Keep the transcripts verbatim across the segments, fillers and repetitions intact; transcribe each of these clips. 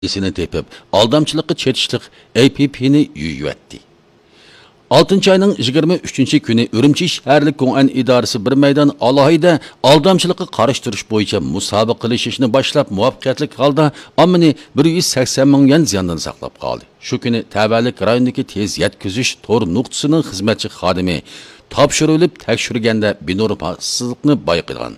isini tepib, aldamchilikqa chetishlik A P P'ni yuyuvatdi. oltinchi ayning yigirma uchinchi kuni Urumchi shaharlik Gong'an idorasi bir maydon alohida aldamchilikqa qarshi turish bo'yicha musobaqa qilishni boshlab muvaffaqiyatli holda ommani bir yuz sakson ming yuan ziyondan saqlab qoldi. Shu kuni Tavallik rayonidagi tez yetkazish tor nuqtasining xizmatchi xodimi topshirilib tekshirganda bino'rparsizlikni bayqagan.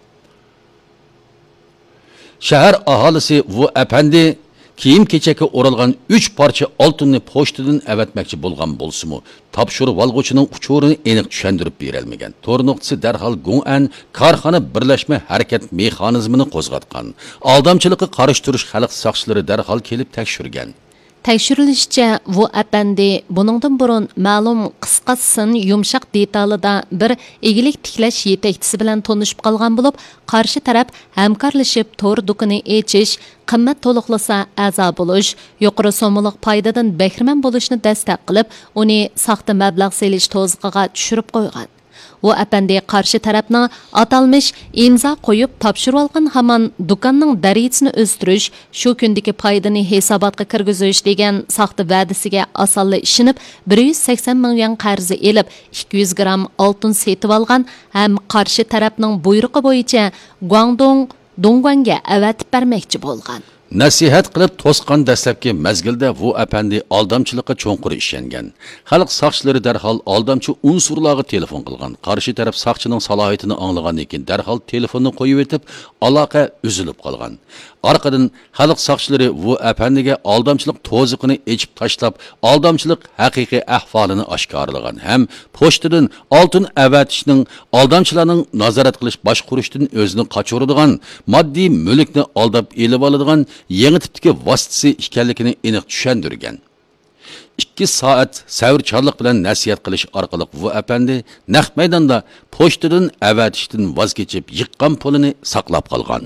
Shahar aholisi bu apandi kiyim kechakka o'ralgan uch parcha oltinni pochtadan avatmoqchi bo'lgan bo'lsa-mu, topshirib olg'uchining uchurini aniq tushuntirib berolmagan. To'r nuqtasi darhol Gong'an korxona birlashma harakat mexanizmini qo'zg'atgan. Aldamchilikqa qarshi turish xalq soqchilari darhol kelib tekshirgan. Tekshirilishicha, bu apandi buningdan burun ma'lum qisqasin yumshoq detalida bir egilik tiklash yetakchisi bilan tanishib qolgan bo'lib, qarshi taraf hamkorlashib to'r do'koni echish, qimmat to'liqlasa a'zo bo'lish, yuqori so'mliq foydadan bahramand bo'lishni dastak qilib, uni soxta mablag' selish to'ziqiga tushirib qo'ygan. Bu apandi qarshi tarafning atalmish imzo qo'yib topshirib olgan hamon do'konning darajasini o'stirish, shu kundagi foydani hisobotga kirgizish degan soxta va'dasiga osonla ishinib, bir yuz sakson ming yuan qarzi elib, ikki yuz gramm oltin setib olgan ham qarshi tarafning buyrug'i bo'yicha Guangdong Dongguanga avatib bermoqchi bo'lgan. Nasihat qilib to'sqan dastlabki mezgilda bu apandi aldamchilikqa cho'nqur ishlangan. Xalq soqchilari darhol aldamchi unsurlarga telefon qilgan. Qarshi taraf soqchining salohiyatini anglagandan keyin darhol telefonni qo'yib etib, aloqa uzilib qolgan. Arqadan xalq soqchilari bu apandiga aldamchilik to'ziqini echib tashlab, aldamchilik haqiqiy ahvolini oshkorlagan. Ham pochtadan oltin avatishning aldamchilarning nazorat qilish boshqurishdan o'zini qochiradigan, moddiy mulkni aldab elib oladigan yangi tipdagi vositasi ekanligini aniq tushundirgan. ikki soat savrchanlik bilan nasihat qilish orqali bu apandi naq maydonda pochtadan avatishdan voz kechib, yiqqan pulini saqlab qolgan.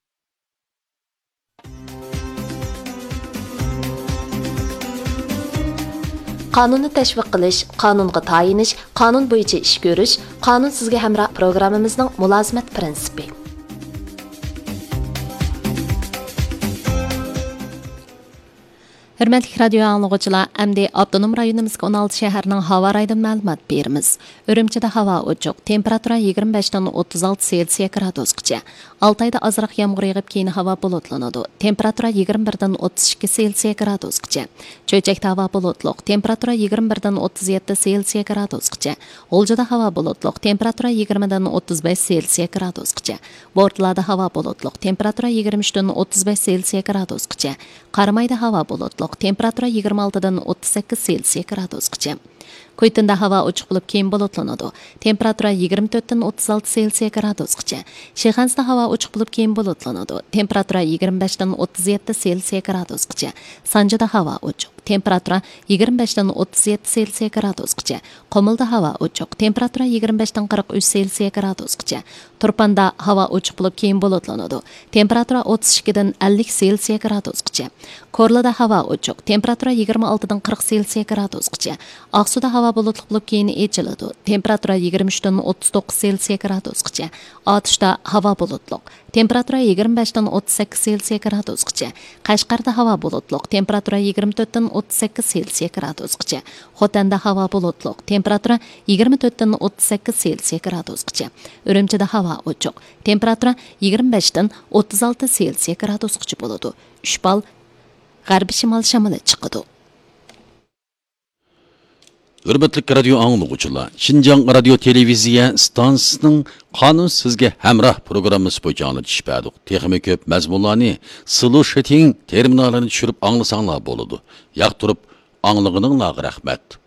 Qonunni tashviq qilish, qonunga tayinish, qonun bo'yicha ish ko'rish, qonun sizga hamroh programmamizning mulozimat prinsipi. Hürmetli radyo anlıqçılar, əmdi Abdunum rayonumuzga o'n olti şəhərinin hava rayından məlumat berimiz. Ürümçide hava uçuq, temperatura yigirma beshdan o'ttiz olti Selsiya gradusgacha. Altayda azroq yağmur yağıb keyin hava bulutlanadi. Temperatura yigirma birdan o'ttiz ikki Selsiya gradusgacha. Cho'chakda hava bulutluq, temperatura yigirma birdan o'ttiz yetti Selsiya gradusgacha. G'uljada hava bulutluq, temperatura yigirmadan o'ttiz besh Selsiya gradusgacha. Bortlarda hava bulutluq, temperatura yigirma uchdan o'ttiz besh Selsiya gradusgacha. Qaramayda hava bulutluq, temperatura yigirma oltidan o'ttiz sakkiz Selsiya gradusgacha. Ko'ytinda havo ochiq bo'lib keyin bulutlanadi. Temperatura yigirma to'rtdan o'ttiz olti Selsiya gradusgacha. Shixansda havo ochiq bo'lib keyin bulutlanadi. Temperatura yigirma beshdan o'ttiz yetti Selsiya gradusgacha. Sanjida havo ochiq. Temperatura yigirma beshdan o'ttiz yetti Selsiya gradusgacha. Qomilda havo ochiq. Temperatura yigirma beshdan qirq uch Selsiya gradusgacha. Turpanda havo ochiq bo'lib keyin bulutlanadi. Temperatura o'ttiz ikkidan ellik Selsiya gradusgacha. Korlada havo ochiq. Temperatura yigirma oltidan qirq Selsiya gradusgacha. Aqsuda havo bulutli bo'lib keyin echiladi. Temperatura yigirma uchdan o'ttiz to'qqiz Selsiya gradusgacha. Otishda havo bulutli. Temperatura yigirma beshdan o'ttiz sakkiz Selsiya gradusgacha. Qashqarda havo bulutli. Temperatura yigirma to'rtdan o'ttiz sakkiz Selsiya gradusgacha. Xotanda havo bulutli. Temperatura yigirma to'rtdan o'ttiz sakkiz Selsiya gradusgacha. Urumchida havo ochiq. Temperatura yigirma beshdan o'ttiz olti Selsiya gradusgacha bo'ladi. uch bal g'arbiy shimol shamoli chiqadi. Hürmetli radyo anlıqçılar, Şinjan radyo televiziya stansiyasının qanun sizge hamrah programmasi bo'yicha anlatışıpadık. Texmi köp mazmunlarni Sulu Sheting terminalini tushirib anglasanlar bo'ladi. Yaqtirib anlığınızla rahmat.